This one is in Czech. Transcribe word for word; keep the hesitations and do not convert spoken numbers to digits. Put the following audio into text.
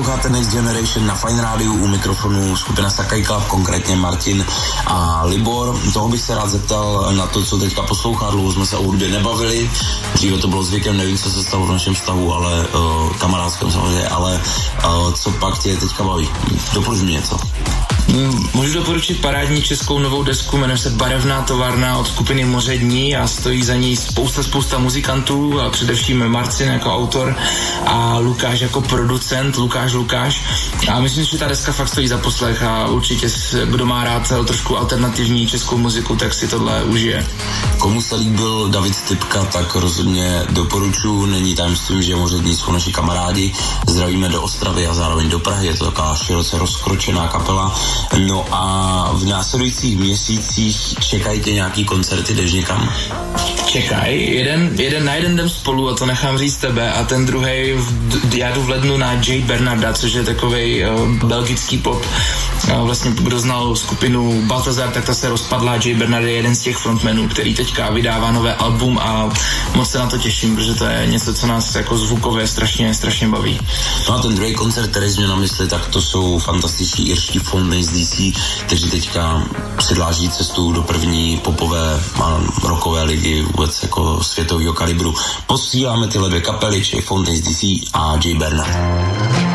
Posloucháte Next Generation na Fine Rádiu, u mikrofonu skupina Sakai Club, konkrétně Martin a Libor. Toho bych se rád zeptal na to, co teďka poslouchá, dlouho jsme se o hudbě nebavili, dříve to bylo zvykem, nevím, co se stalo v našem vztahu, ale uh, kamarádském samozřejmě, ale uh, co pak tě teďka baví? Doporuč mi něco. Můžu doporučit parádní českou novou desku, jmenuje se Barevná továrna od skupiny Moře dní a stojí za ní spousta, spousta muzikantů, a především Marcin jako autor a Lukáš jako producent, Lukáš Lukáš. A myslím, že ta deska fakt stojí za poslech a určitě, kdo má rád trošku alternativní českou muziku, tak si tohle užije. Komu se líbil David Typka, tak rozhodně doporučuji, není tajemstvím, že Moře dní jsou naši kamarádi. Zdravíme do Ostravy a zároveň do Prahy, je to taková široce rozkročená kapela. No a v následujících měsících čekají tě nějaký koncerty, jdeš někam? Čekaj, jeden, jeden na jeden jdem spolu a to nechám říct tebe a ten druhej, já jdu v lednu na Jay Bernarda, což je takovej uh, belgický pop. Uh, vlastně kdo znal skupinu Baltazar, tak ta se rozpadla. Jay Bernard je jeden z těch frontmenů, který teďka vydává nové album a moc se na to těším, protože to je něco, co nás jako zvukově strašně, strašně baví. No a ten druhý koncert, který jsi měl na mysli, tak to jsou fantastiční irští Fountains D C, kteří teďka si dláždí cestu do první popové a rockové ligy vůbec jako světového kalibru. Posíláme tyhle dvě kapely, či Fountains D C a Jay Bernard.